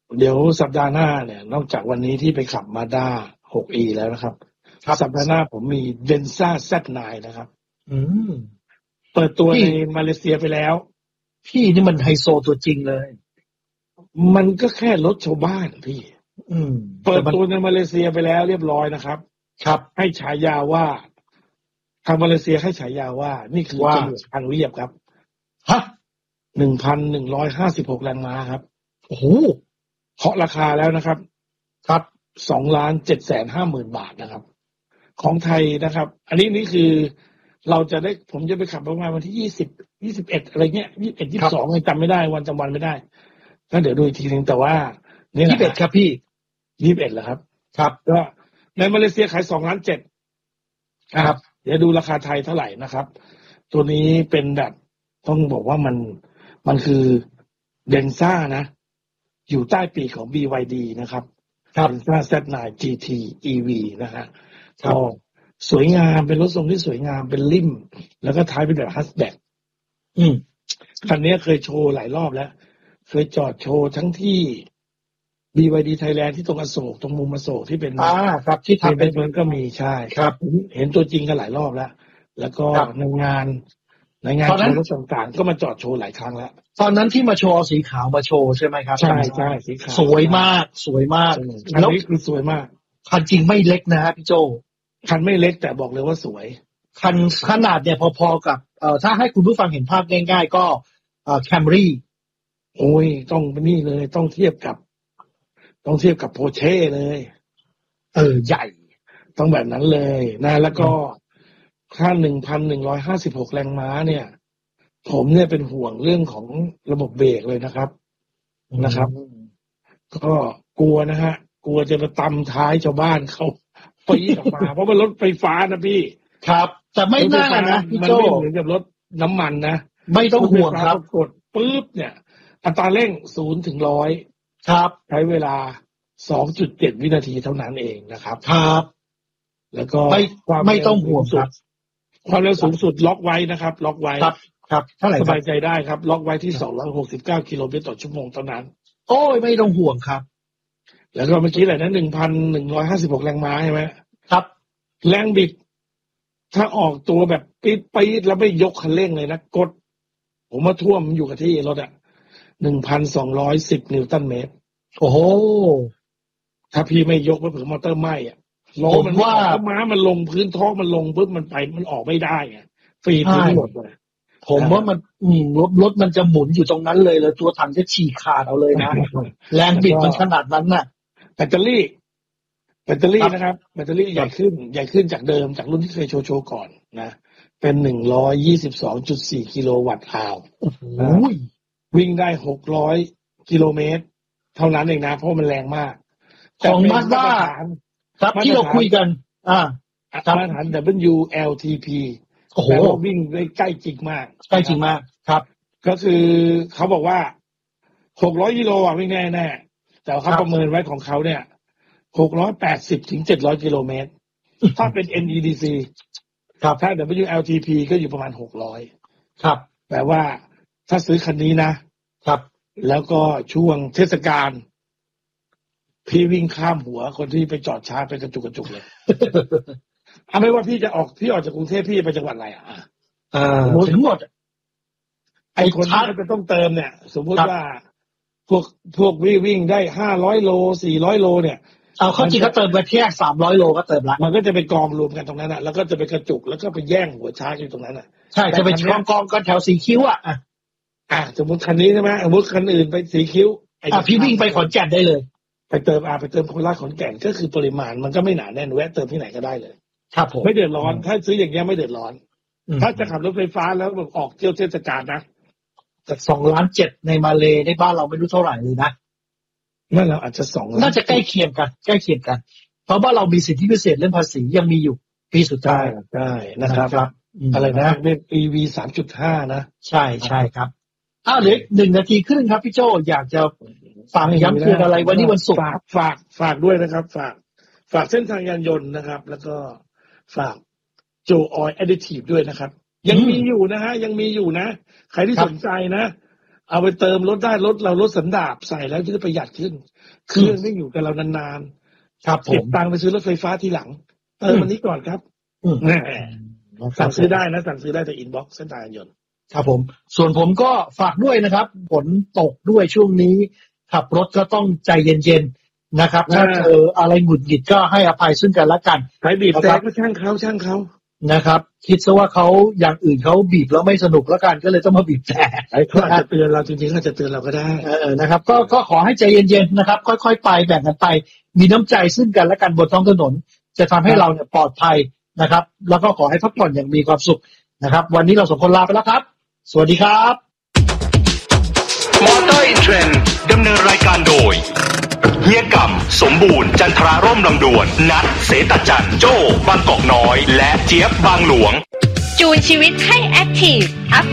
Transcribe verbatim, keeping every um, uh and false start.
เดี๋ยวสัปดาห์หน้าเนี่ยนอกจากวันนี้ที่ไปขับมาด้า หกอี แล้วนะครับสัปดาห์หน้าผมมี Denza แซด ไนน์ นะครับอืมเปิดตัวในมาเลเซียไปแล้วพี่นี่มันไฮโซตัวจริงเลยมันก็แค่รถชาวบ้านพี่อืมเปิดตัวในมาเลเซียไปแล้วเรียบร้อยนะครับครับให้ฉายาว่าทางมาเลเซียให้ฉายาว่านี่คือจรวดทางเรียบครับฮะหนึ่งพันหนึ่งร้อยห้าสิบหก แรงม้าครับโอ้โหเคาะราคาแล้วนะครับครับสองล้านเจ็ดแสนห้าหมื่น บาทนะครับของไทยนะครับอันนี้นี่คือเราจะได้ผมจะไปขับประมาณวันที่ยี่สิบ ยี่สิบเอ็ดอะไรเงี้ยยี่สิบเอ็ด ยี่สิบสองจำไม่ได้วันจำวันไม่ได้ก็เดี๋ยวดูอีกทีนึงแต่ว่านี่ยี่สิบเอ็ดครับพี่ยี่สิบเอ็ดเหรอครับครับก็ในมาเลเซียขายสองล้านเจ็ดครับเดี๋ยวดูราคาไทยเท่าไหร่นะครับตัวนี้เป็นแบบต้องบอกว่ามันมันคือเดนซ่านะอยู่ใต้ปีกของ บี วาย ดี นะครับเดนซ่า แซด ไนน์ จี ที อี วี นะฮะก็สวยงามเป็นรถทรงที่สวยงามเป็นริมแล้วก็ท้ายเป็นแบบฮัชแบ็คอืมคันนี้เคยโชว์หลายรอบแล้วเคยจอดโชว์ทั้งที่ บี วาย ดี Thailand ที่ตรงอโศกตรงมุมอโศกที่เป็นอ่าครับที่ทำเป็นมันก็มีใช่ครับเห็นตัวจริงกันหลายรอบแล้วแล้วก็ในงานในงานโชว์รถต่างๆก็มาจอดโชว์หลายครั้งแล้วตอนนั้นที่มาโชว์สีขาวมาโชว์ใช่ไหมครับใช่ใช่สีขาวสวยมากสวยมากแล้วนี่คือสวยมากคันจริงไม่เล็กนะฮะพี่โจคันไม่เล็กแต่บอกเลยว่าสวยคันขนาดเนี่ยพอๆกับเอ่อถ้าให้คุณผู้ฟังเห็นภาพง่ายๆก็เอ่อ Camry โอ้ยต้องนี่เลยต้องเทียบกับต้องเทียบกับโพเช่เลยเออใหญ่ต้องแบบนั้นเลยนะแล้วก็ค่า หนึ่งพันหนึ่งร้อยห้าสิบหก แรงม้าเนี่ยผมเนี่ยเป็นห่วงเรื่องของระบบเบรกเลยนะครับนะครับก็กลัวนะฮะกลัวจะมาตำท้ายชาวบ้านเขาปีออกมาเพราะมันรถไฟฟ้านะพี่ครับแต่ไม่น่านะพี่โจมันไม่เหมือนกับรถน้ำมันนะไม่ต้องห่วงครับกดปึ๊บเนี่ยอัตราเร่งศูนย์ถึงร้อยครับใช้เวลา สองจุดเจ็ด วินาทีเท่านั้นเองนะครับครับแล้วก็ไม่ไม่ต้องห่วงครับความเร็วสูงสุดล็อกไว้นะครับล็อกไว้ครับครับเท่าไหร่สบายใจได้ครับล็อกไว้ที่สองร้อยหกสิบเก้ากิโลเมตรต่อชั่วโมงเท่านั้นโอ้ยไม่ต้องห่วงครับแล้วก็เมื่อกี้อะไรนะ หนึ่งพันหนึ่งร้อยห้าสิบหก แรงม้าใช่ไหมครับแรงบิดถ้าออกตัวแบบปี๊ดปี๊ดแล้วไม่ยกคันเร่งเลยนะกดผมมาท่วมอยู่กับที่รถอ่ะ หนึ่งพันสองร้อยสิบ นิวตันเมตรโอ้โหถ้าพี่ไม่ยกมาถึงมอเตอร์ไหม้อ่ะล้อมันว่าม้ามันลงพื้นท้องมันลงปุ๊บมันไปมันออกไม่ได้ไงฟรีพื้นหมดเลยผมว่ามันอืมรถรถมันจะหมุนอยู่ตรงนั้นเลยแล้วตัวถังจะฉีกขาดเอาเลยนะแรงบิดมันขนาดนั้นน่ะแบตเตอรี่แบตเตอรี่นะครับแบตเตอรี่ใหญ่ขึ้นใหญ่ขึ้นจากเดิมจากรุ่นที่เคยโชว์โชว์ก่อนนะเป็น หนึ่งร้อยยี่สิบสองจุดสี่ กิโลวัตต์อาวร์วิ่งได้หกร้อยกิโลเมตรเท่านั้นเองนะเพราะมันแรงมากของมาสด้าครับที่เราคุยกันอ่ามาตรฐาน ดับเบิลยู แอล ที พีโอ้โหวิ่งได้ใกล้จริงมากใกล้จริงมากครับก็คือเขาบอกว่าหกร้อยกิโลอ่ะวิ่งแน่แน่แต่เขาประเมินไว้ของเขาเนี่ยหกร้อยแปดสิบถึงเจ็ดร้อยกิโลเมตรถ้าเป็น เอ็น อี ดี ซีครับถ้า ดับเบิลยู แอล ที พี ก็อยู่ประมาณหกร้อยครับแปลว่าถ้าซื้อคันนี้นะครับแล้วก็ช่วงเทศกาลพี่วิ่งข้ามหัวคนที่ไปจอดชาร์จไปกระจุกกระจุกเลยเอาไม่ว่าพี่จะออกพี่ออกจากกรุงเทพพี่ไปจังหวัดอะไรอ่ะอ่าถึงหมดไอ้คนที่จะต้องเติมเนี่ยสมมติว่าพวกพวกวิ่งวิ่งได้ห้าร้อยโลสี่ร้อยโลเนี่ยเอาเข้าจริงก็เติมไปแค่สามร้อยโลก็เติมละมันก็จะไปกองรวมกันตรงนั้นน่ะแล้วก็จะไปกระจุกแล้วก็ไปแย่งหัวชาร์จอยู่ตรงนั้นน่ะใช่จะไปกองกองกันแถวสีคิ้วอ่ะอ่ะสมมติคันนี้ใช่ไหมสมมติคันอื่นไปสีคิ้วอ่ะพี่วิ่งไปขอนแก่นได้เลยไปเติมอ่ะไปเติมโคราชขอนแก่นก็คือปริมาณมันก็ไม่หนาแน่นแวะเติมที่ไหนก็ได้เลยครับผมไม่เดือดร้อนถ้าซื้ออย่างเงี้ยไม่เดือดร้อนถ้าจะขับรถไฟฟ้าแล้วออกเที่ยวเทศกาลนะแต่สองล้านเจ็ดในมาเลในบ้านเราไม่รู้เท่าไหร่เลยนะนั่นเราอาจจะสองน่าจะใกล้เคียงกันใกล้เคียงกันเพราะว่าเรามีสิทธิพิเศษเรื่องภาษียังมีอยู่ปีสุดท้ายใช่นะครับอะไรนะเป็น อี วี สามจุดห้า นะใช่ใช่ครับอ้าวเหลือหนึ่งนาทีครึ่งครับพี่โจอยากจะฝากย้ำเตือนอะไรวันนี้วันศุกร์ฝากฝากฝากด้วยนะครับฝากฝากเส้นทางยานยนต์นะครับแล้วก็ฝากโจออยแอดดิทีฟด้วยนะครับยังมีอยู่นะฮะยังมีอยู่นะใครที่สนใจนะเอาไปเติมรถได้รถเรารถสันดาปใส่แล้วจะประหยัดขึ้นเครื่องไม่อยู่กับเรานานๆครับผเก็บมตังค์ไปซื้อรถไฟฟ้าทีหลังเติมวันนี้ก่อนครับอืมแหม่สั่งซื้อได้นะสั่งซื้อได้แต่อินบ็อกซ์เส้นทางยนต์ครับผมส่วนผมก็ฝากด้วยนะครับฝนตกด้วยช่วงนี้ขับรถก็ต้องใจเย็นๆนะครับถ้าเจออะไรหงุดหงิดก็ให้อภัยซึ่งกันและกันใครบีบแต่ก็ช่างเขาช่างเขานะครับคิดซะว่าเขาอย่างอื่นเขาบีบแล้วไม่สนุกแล้วกันก็เลยต้องมาบีบแต่ไอ้เขาอาจจะเตือนเราจริงๆเขาอาจจะเตือนเราก็ได้เออนะครับก็ก็ขอให้ใจเย็นๆนะครับค่อยๆไปแบ่งกันไปมีน้ำใจซึ่งกันและกันบนท้องถนนจะทำให้เราเนี่ยปลอดภัยนะครับแล้วก็ขอให้พักผ่อนอย่างมีความสุขนะครับวันนี้เราสองคนลาไปแล้วครับสวัสดีครับมอเตอร์อินเทรนด์ดำเนินรายการโดยเฮียกำสมบูรณ์จันทราร่มลำดวนนัทเสตจันทร์โจ้บางกอกน้อยและเจี๊ยบบางหลวงจูนชีวิตให้แอคทีฟ